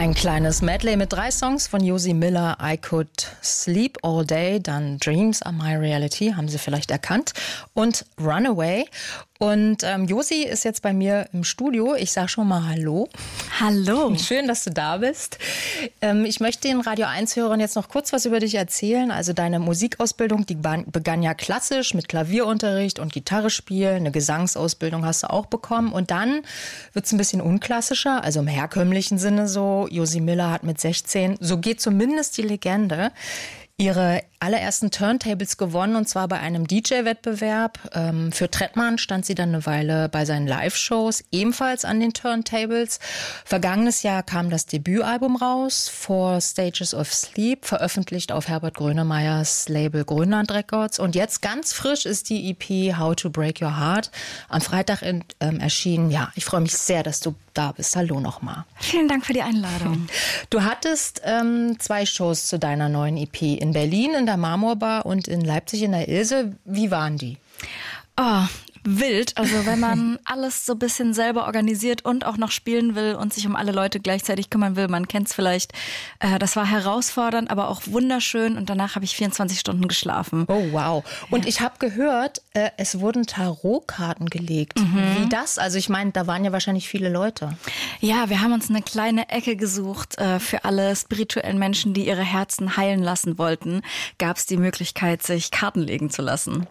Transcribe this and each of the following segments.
Ein kleines Medley mit 3 Songs von Josie Miller. I Could Sleep All Day, dann Dreams Are My Reality, haben Sie vielleicht erkannt, und Runaway. Und Josie ist jetzt bei mir im Studio. Ich sage schon mal Hallo. Hallo. Schön, dass du da bist. Ich möchte den Radio 1-Hörern jetzt noch kurz was über dich erzählen. Also deine Musikausbildung, die begann ja klassisch mit Klavierunterricht und Gitarre spielen. Eine Gesangsausbildung hast du auch bekommen. Und dann wird es ein bisschen unklassischer, also im herkömmlichen Sinne so. Josie Miller hat mit 16, so geht zumindest die Legende, ihre allerersten Turntables gewonnen, und zwar bei einem DJ-Wettbewerb. Für Trettmann stand sie dann eine Weile bei seinen Live-Shows, ebenfalls an den Turntables. Vergangenes Jahr kam das Debütalbum raus, Four Stages of Sleep, veröffentlicht auf Herbert Grönemeyers Label Grönland Records. Und jetzt ganz frisch ist die EP How to Break Your Heart am Freitag erschienen. Ja, ich freue mich sehr, dass du da bist. Hallo nochmal. Vielen Dank für die Einladung. Du hattest 2 Shows zu deiner neuen EP in Berlin in der Marmorbar und in Leipzig in der Ilse. Wie waren die? Oh, wild. Also wenn man alles so ein bisschen selber organisiert und auch noch spielen will und sich um alle Leute gleichzeitig kümmern will, man kennt es vielleicht. Das war herausfordernd, aber auch wunderschön, und danach habe ich 24 Stunden geschlafen. Oh wow. Und ich habe gehört, es wurden Tarotkarten gelegt. Wie das? Also ich meine, da waren ja wahrscheinlich viele Leute. Ja, wir haben uns eine kleine Ecke gesucht. Für alle spirituellen Menschen, die ihre Herzen heilen lassen wollten, gab es die Möglichkeit, sich Karten legen zu lassen.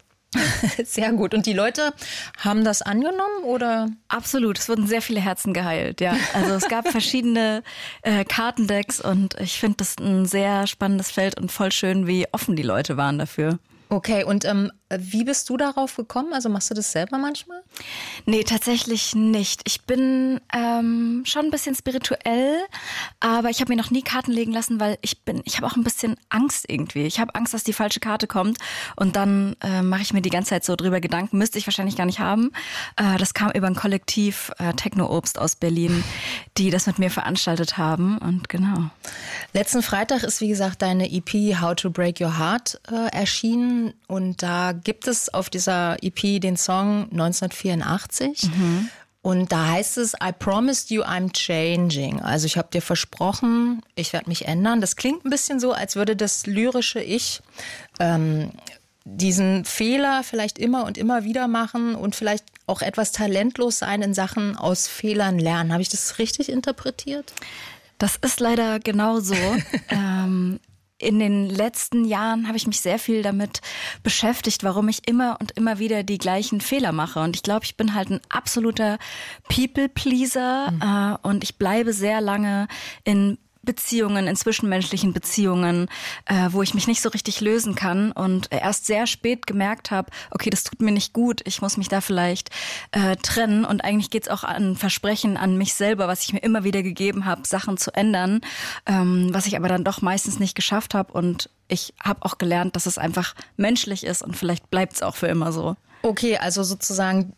Sehr gut. Und die Leute haben das angenommen, oder? Absolut. Es wurden sehr viele Herzen geheilt, ja. Also es gab verschiedene Kartendecks, und ich finde das ein sehr spannendes Feld und voll schön, wie offen die Leute waren dafür. Okay, und wie bist du darauf gekommen? Also machst du das selber manchmal? Nee, tatsächlich nicht. Ich bin schon ein bisschen spirituell, aber ich habe mir noch nie Karten legen lassen, weil ich habe auch ein bisschen Angst irgendwie. Ich habe Angst, dass die falsche Karte kommt, und dann mache ich mir die ganze Zeit so drüber Gedanken. Müsste ich wahrscheinlich gar nicht haben. Das kam über ein Kollektiv Techno-Obst aus Berlin, die das mit mir veranstaltet haben, und genau. Letzten Freitag ist, wie gesagt, deine EP How to Break Your Heart erschienen, und da gibt es auf dieser EP den Song 1984. Und da heißt es, I promised you I'm changing. Also ich habe dir versprochen, ich werde mich ändern. Das klingt ein bisschen so, als würde das lyrische Ich diesen Fehler vielleicht immer und immer wieder machen und vielleicht auch etwas talentlos sein in Sachen aus Fehlern lernen. Habe ich das richtig interpretiert? Das ist leider genau so. In den letzten Jahren habe ich mich sehr viel damit beschäftigt, warum ich immer und immer wieder die gleichen Fehler mache. Und ich glaube, ich bin halt ein absoluter People-Pleaser, und ich bleibe sehr lange in Beziehungen, in zwischenmenschlichen Beziehungen, wo ich mich nicht so richtig lösen kann, und erst sehr spät gemerkt habe, okay, das tut mir nicht gut, ich muss mich da vielleicht trennen, und eigentlich geht's auch an Versprechen an mich selber, was ich mir immer wieder gegeben habe, Sachen zu ändern, was ich aber dann doch meistens nicht geschafft habe, und ich habe auch gelernt, dass es einfach menschlich ist, und vielleicht bleibt's auch für immer so. Okay, also sozusagen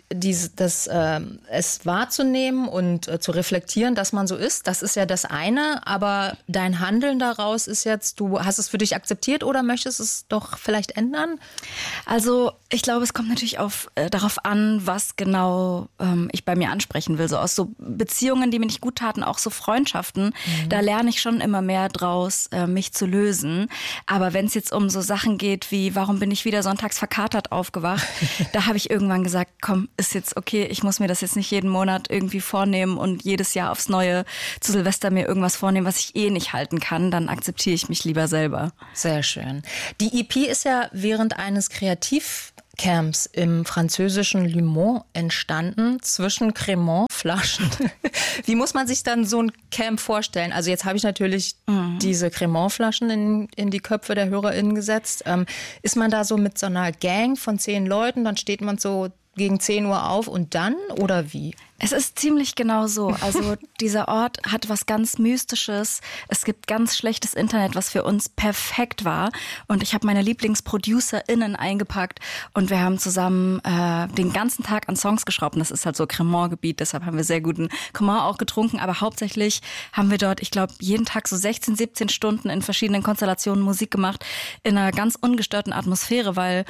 es wahrzunehmen und zu reflektieren, dass man so ist, das ist ja das eine, aber dein Handeln daraus ist jetzt, du hast es für dich akzeptiert oder möchtest es doch vielleicht ändern? Also ich glaube, es kommt natürlich darauf an, was genau ich bei mir ansprechen will. So aus so Beziehungen, die mir nicht gut taten, auch so Freundschaften, da lerne ich schon immer mehr draus, mich zu lösen. Aber wenn es jetzt um so Sachen geht wie, warum bin ich wieder sonntags verkatert aufgewacht, da habe ich irgendwann gesagt, komm, ist jetzt okay, ich muss mir das jetzt nicht jeden Monat irgendwie vornehmen und jedes Jahr aufs Neue zu Silvester mir irgendwas vornehmen, was ich nicht halten kann. Dann akzeptiere ich mich lieber selber. Sehr schön. Die EP ist ja während eines Kreativcamps im französischen Le Mans entstanden, zwischen Cremant-Flaschen. Wie muss man sich dann so ein Camp vorstellen? Also jetzt habe ich natürlich diese Cremant-Flaschen in die Köpfe der HörerInnen gesetzt. Ist man da so mit so einer Gang von 10 Leuten, dann steht man so gegen 10 Uhr auf und dann, oder wie? Es ist ziemlich genau so. Also dieser Ort hat was ganz Mystisches. Es gibt ganz schlechtes Internet, was für uns perfekt war. Und ich habe meine LieblingsproducerInnen eingepackt, und wir haben zusammen den ganzen Tag an Songs geschraubt. Und das ist halt so Cremant-Gebiet, deshalb haben wir sehr guten Cremant auch getrunken. Aber hauptsächlich haben wir dort, ich glaube, jeden Tag so 16, 17 Stunden in verschiedenen Konstellationen Musik gemacht, in einer ganz ungestörten Atmosphäre, weil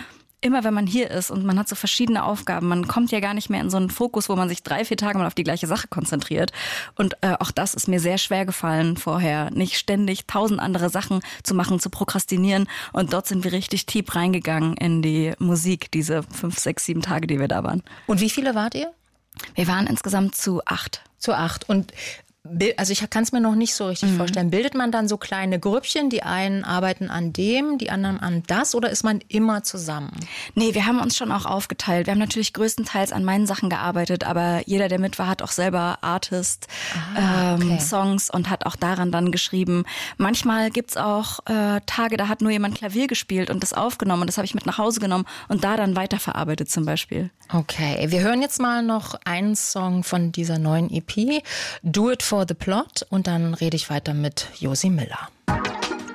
immer wenn man hier ist und man hat so verschiedene Aufgaben, man kommt ja gar nicht mehr in so einen Fokus, wo man sich 3-4 Tage mal auf die gleiche Sache konzentriert. Und auch das ist mir sehr schwer gefallen vorher, nicht ständig 1000 andere Sachen zu machen, zu prokrastinieren. Und dort sind wir richtig tief reingegangen in die Musik, diese 5, 6, 7 Tage, die wir da waren. Und wie viele wart ihr? Wir waren insgesamt zu 8. Zu 8. Und also ich kann es mir noch nicht so richtig vorstellen. Bildet man dann so kleine Grüppchen, die einen arbeiten an dem, die anderen an das, oder ist man immer zusammen? Nee, wir haben uns schon auch aufgeteilt. Wir haben natürlich größtenteils an meinen Sachen gearbeitet, aber jeder, der mit war, hat auch selber Artist, Songs und hat auch daran dann geschrieben. Manchmal gibt's auch Tage, da hat nur jemand Klavier gespielt und das aufgenommen und das habe ich mit nach Hause genommen und da dann weiterverarbeitet zum Beispiel. Okay, wir hören jetzt mal noch einen Song von dieser neuen EP, Do It for the Plot, und dann rede ich weiter mit Josi Miller.